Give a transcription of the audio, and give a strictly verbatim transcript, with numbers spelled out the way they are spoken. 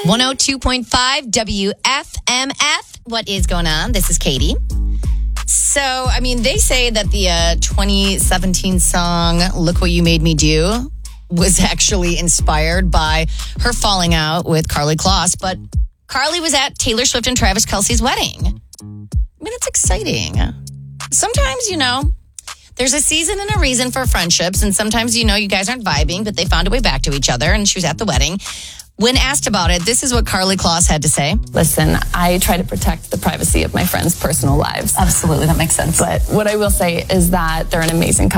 one oh two point five W F M F. What is going on? This is Katie. So, I mean, they say that the uh, twenty seventeen song, Look What You Made Me Do, was actually inspired by her falling out with Karlie Kloss. But Karlie was at Taylor Swift and Travis Kelce's wedding. I mean, it's exciting. Sometimes, you know, there's a season and a reason for friendships. And sometimes, you know, you guys aren't vibing, but they found a way back to each other. And she was at the wedding. When asked about it, this is what Karlie Kloss had to say. Listen, I try to protect the privacy of my friends' personal lives. Absolutely, that makes sense. But what I will say is that they're an amazing couple.